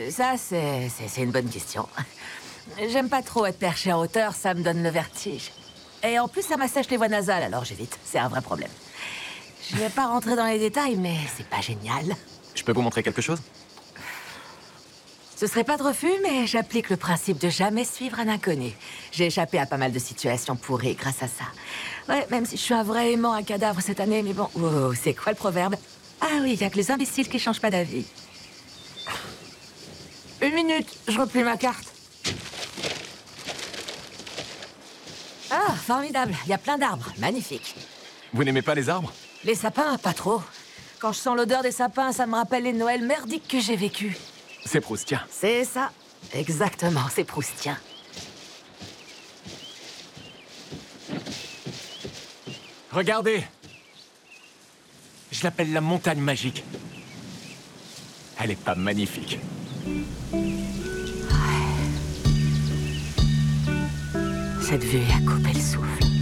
Ça, c'est une bonne question. J'aime pas trop être perché en hauteur, ça me donne le vertige. Et en plus, ça m'assèche les voies nasales, alors j'évite. C'est un vrai problème. Je vais pas rentrer dans les détails, mais c'est pas génial. Je peux vous montrer quelque chose? Ce serait pas de refus, mais j'applique le principe de jamais suivre un inconnu. J'ai échappé à pas mal de situations pourries grâce à ça. Ouais, même si je suis vraiment un cadavre cette année, mais bon... Oh, c'est quoi le proverbe? Ah oui, y a que les imbéciles qui changent pas d'avis. 1 minute, je replie ma carte. Ah, formidable, y a plein d'arbres, magnifique. Vous n'aimez pas les arbres? Les sapins, pas trop. Quand je sens l'odeur des sapins, ça me rappelle les Noëls merdiques que j'ai vécus. C'est proustien. C'est ça. Exactement, c'est proustien. Regardez! Je l'appelle la montagne magique. Elle est pas magnifique? Cette vue a coupé le souffle.